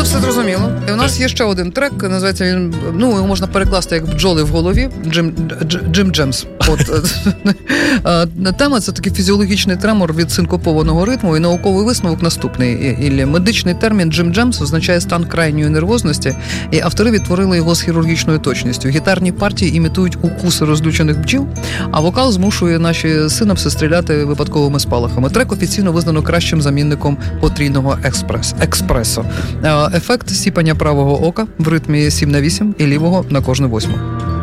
Все зрозуміло. І у нас є ще один трек, називається він, його можна перекласти як «Бджоли в голові», Джим Джемс. Тема – це такий фізіологічний тремор від синкопованого ритму, і науковий висновок наступний. Медичний термін «Джим Джемс» означає стан крайньої нервозності, і автори відтворили його з хірургічною точністю. Гітарні партії імітують укуси розлючених бджіл, а вокал змушує наші синапси стріляти випадковими спалахами. Трек офіційно визнано кращим замінником потрійного експресо. Ефект сіпання правого ока в ритмі 7/8 і лівого на кожне 8.